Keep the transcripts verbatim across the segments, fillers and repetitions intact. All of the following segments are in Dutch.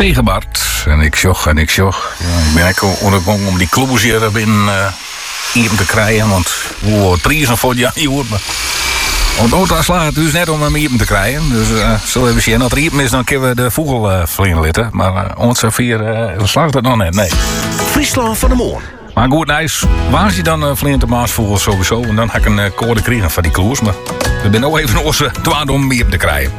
Tegen Bart. En ik zocht en ik zocht. Ja, ik ben echt ondergang om die kloes hier binnen uh, te krijgen. Want hoe prijzen voor het jaar hoort me. Want auto slaat het dus net om hem hier te krijgen. Dus uh, zullen we zien dat er hier is, dan kunnen we de vogel uh, vliegen litten. Maar uh, onze vier uh, slaagt het nog net, nee. Friesland van de Moorn. Maar goed, nice. Waar je dan uh, vliegende maasvogel sowieso. En dan ga ik een uh, code krijgen van die kloes. Maar we zijn ook even onze dwaad om hier te krijgen.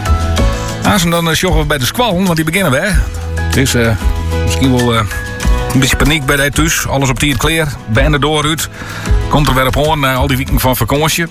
Als we dan uh, joggen we bij de squallen, want die beginnen we. Hè. Het is uh, misschien wel uh, een beetje paniek bij de thuis. Alles op die kleer, bijna dooruit. Komt er weer op hoorn na uh, al die weken van vakantie.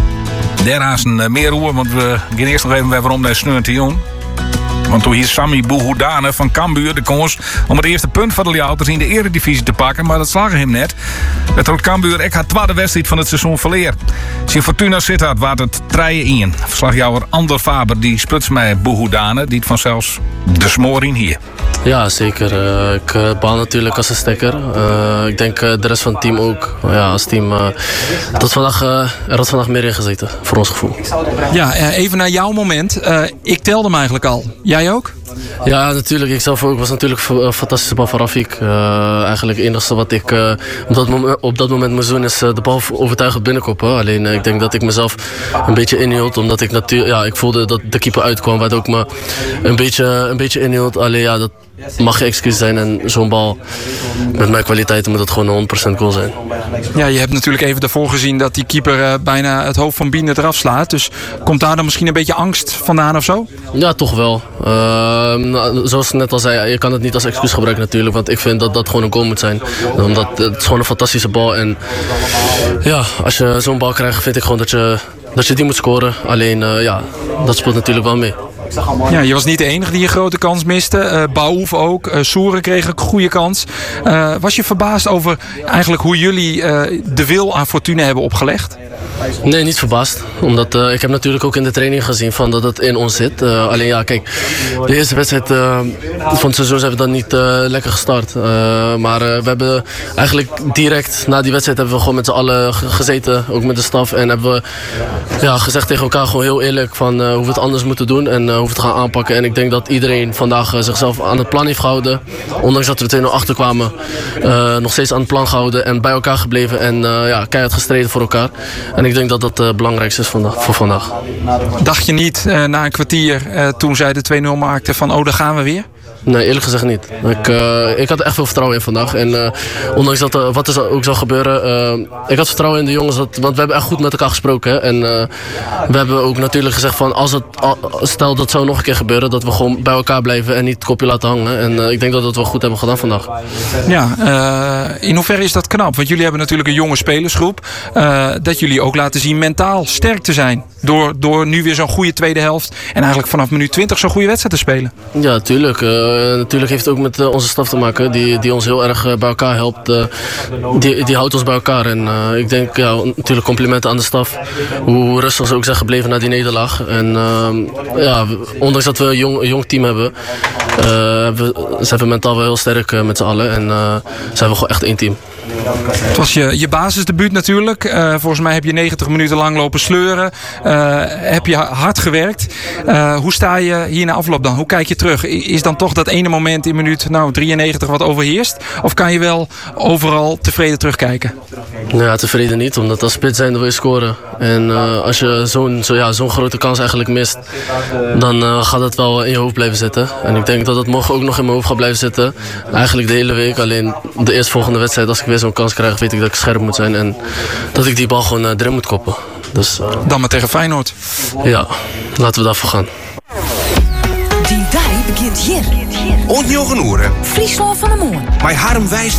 Daar is een uh, meer roer, want we gaan eerst nog even waarom naar Sneur te jong. Want toen hier Sammy Boehoedane van Cambuur de kans om het eerste punt van de Ljouwers in de eredivisie te pakken, maar dat slagen hem net. Het had Cambuur echt haar tweede wedstrijd van het seizoen verleer. Zijn Fortuna Sittard waard het treien in. Verslagjouwer Ander Faber die sputs mij Boehoedane, die het vanzelfs de smoor in hier. Ja, zeker. Uh, ik uh, baal natuurlijk als een stekker. Uh, ik denk uh, de rest van het team ook. Ja, als team. Uh, tot vandaag, uh, er had vandaag meer in gezeten, voor ons gevoel. Ja, even naar jouw moment. Uh, ik telde hem eigenlijk al. Jij ook? Ja, natuurlijk. Ik zelf ook. Was natuurlijk een fantastische bal van Rafik. Uh, eigenlijk het enige wat ik uh, op, dat moment, op dat moment moest doen is uh, de bal overtuigend binnenkoppen. Alleen uh, ik denk dat ik mezelf een beetje inhield. Omdat ik natuurlijk, ja, ik voelde dat de keeper uitkwam. Waardoor ik me een beetje, een beetje inhield. Alleen ja, dat mag geen excuus zijn. En zo'n bal, met mijn kwaliteiten moet het gewoon een honderd procent goal zijn. Ja, je hebt natuurlijk even daarvoor gezien dat die keeper uh, bijna het hoofd van Bienen eraf slaat. Dus komt daar dan misschien een beetje angst vandaan of zo? Ja, toch wel. Uh, nou, zoals ik net al zei, je kan het niet als excuus gebruiken natuurlijk. Want ik vind dat dat gewoon een goal moet zijn. Omdat het is gewoon een fantastische bal. En ja, als je zo'n bal krijgt, vind ik gewoon dat je, dat je die moet scoren. Alleen, uh, ja, dat speelt natuurlijk wel mee. Ja, je was niet de enige die een grote kans miste. Uh, Bouwhoef ook. Uh, Soeren kreeg een goede kans. Uh, was je verbaasd over eigenlijk hoe jullie uh, de wil aan Fortuna hebben opgelegd? Nee, niet verbaasd. Omdat uh, ik heb natuurlijk ook in de training gezien van dat het in ons zit. Uh, alleen ja, kijk, de eerste wedstrijd uh, van het seizoen zijn we dan niet uh, lekker gestart. Uh, maar uh, we hebben eigenlijk direct na die wedstrijd hebben we gewoon met z'n allen gezeten. Ook met de staf. En hebben we ja, gezegd tegen elkaar gewoon heel eerlijk van uh, hoe we het anders moeten doen. En uh, hoe we het gaan aanpakken. En ik denk dat iedereen vandaag uh, zichzelf aan het plan heeft gehouden. Ondanks dat we er twee nul achter kwamen. Uh, nog steeds aan het plan gehouden. En bij elkaar gebleven. En uh, ja, keihard gestreden voor elkaar. En ik denk dat dat het uh, belangrijkste is vandaag, voor vandaag. Dacht je niet uh, na een kwartier uh, toen zij de twee nul maakten van oh, daar gaan we weer? Nee, eerlijk gezegd niet. Ik, uh, ik had er echt veel vertrouwen in vandaag. En uh, ondanks dat uh, wat er ook zou gebeuren, uh, ik had vertrouwen in de jongens. Dat, want we hebben echt goed met elkaar gesproken. Hè? En uh, we hebben ook natuurlijk gezegd van als het, stel dat zou nog een keer gebeuren, dat we gewoon bij elkaar blijven en niet het kopje laten hangen. En uh, ik denk dat we het wel goed hebben gedaan vandaag. Ja, uh, in hoeverre is dat knap? Want jullie hebben natuurlijk een jonge spelersgroep. Uh, dat jullie ook laten zien mentaal sterk te zijn. Door, door nu weer zo'n goede tweede helft en eigenlijk vanaf minuut twintig zo'n goede wedstrijd te spelen. Ja, tuurlijk. Uh, natuurlijk heeft het ook met uh, onze staf te maken. Die, die ons heel erg uh, bij elkaar helpt. Uh, die, die houdt ons bij elkaar. En uh, ik denk, ja, natuurlijk complimenten aan de staf. Hoe rustig ze ook zijn gebleven na die nederlaag. En uh, ja, ondanks dat we een jong, een jong team hebben, uh, we, zijn we mentaal wel heel sterk uh, met z'n allen. En uh, zijn we gewoon echt één team. Het was je, je basisdebuut natuurlijk. Uh, volgens mij heb je negentig minuten lang lopen sleuren. Uh, heb je hard gewerkt. Uh, hoe sta je hier na afloop dan? Hoe kijk je terug? Is dan toch dat ene moment in minuut nou, drieënnegentig wat overheerst? Of kan je wel overal tevreden terugkijken? Ja, tevreden niet. Omdat als spits zijn wil je scoren. En uh, als je zo'n zo, ja, zo'n grote kans eigenlijk mist, dan uh, gaat het wel in je hoofd blijven zitten. En ik denk dat het morgen ook nog in mijn hoofd gaat blijven zitten. Eigenlijk de hele week. Alleen de eerstvolgende wedstrijd, als ik weer zo'n kans krijg, weet ik dat ik scherp moet zijn. En dat ik die bal gewoon uh, erin moet koppen. Dus, uh, dan maar tegen Feyenoord. Ja, laten we daarvoor gaan. Die dag begint hier. Ontjoegen Oeren. Friesland van de Moorn. Bij Harm Wijs.